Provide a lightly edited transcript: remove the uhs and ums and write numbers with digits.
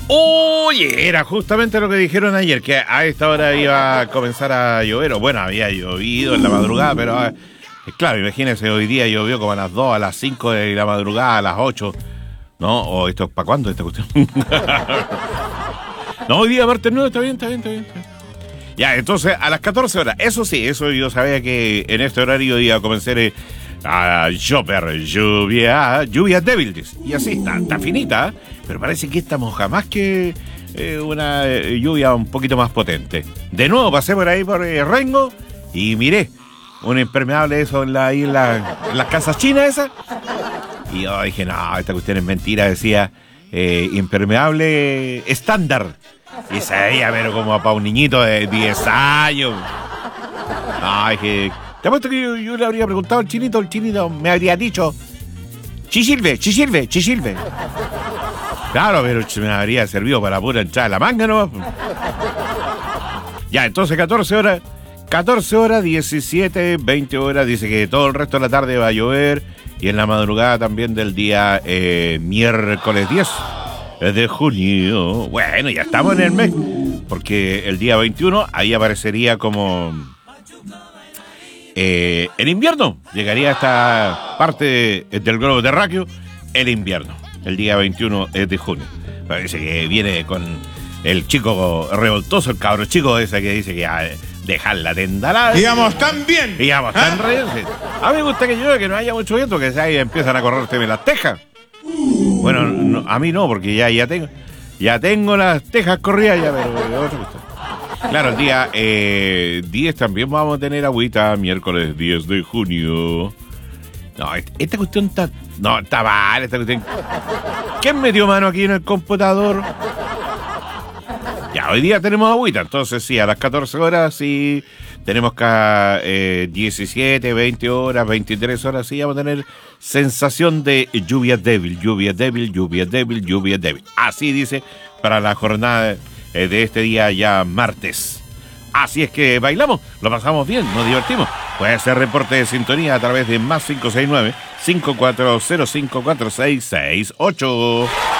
Oye, era justamente lo que dijeron ayer, que a esta hora iba a comenzar a llover, o bueno, había llovido en la madrugada, pero claro, imagínense, hoy día llovió como a las 2, a las 5 de la madrugada, a las 8, ¿no? ¿O esto es para cuándo esta cuestión? No, hoy día martes 9, está bien. Ya, entonces, a las 14 horas, eso sí, eso yo sabía que en este horario iba a comenzar a llover, lluvia débil, dice. Y así, está finita, pero parece que esta moja más que una lluvia un poquito más potente. De nuevo, pasé por ahí por Rengo y miré un impermeable eso en las casas chinas esas. Y yo dije, no, esta cuestión es mentira, decía impermeable estándar. Y se veía, pero como para un niñito de 10 años. Ay, que... Te apuesto que yo le habría preguntado al chinito, el chinito me habría dicho chichilve. Claro, pero me habría servido para pura entrada la manga, ¿no? Ya, entonces 14 horas, 17, 20 horas, dice que todo el resto de la tarde va a llover y en la madrugada también del día miércoles 10 de junio. Bueno, ya estamos en el mes, porque el día 21 ahí aparecería como... el invierno, llegaría a esta parte del globo terráqueo, el invierno, el día 21 de junio. Parece que viene con el chico revoltoso, el cabro chico ese que dice que dejar la tenda. Digamos tan bien. Digamos tan reídos. A mí me gusta que llueve, que no haya mucho viento, que ahí empiezan a correrse las tejas. Bueno, no, a mí no, porque ya tengo las tejas corridas, ya, pero otra cuestión. Claro, el día 10 también vamos a tener agüita, miércoles 10 de junio. No, esta cuestión está... No, está mal esta cuestión. ¿Quién metió mano aquí en el computador? Ya, hoy día tenemos agüita, entonces sí, a las 14 horas sí, tenemos que 17, 20 horas, 23 horas, sí, vamos a tener sensación de lluvia débil. Así dice para la jornada de este día ya martes. Así es que bailamos, lo pasamos bien, nos divertimos. Puede ser reporte de sintonía a través de +569-5405-4668.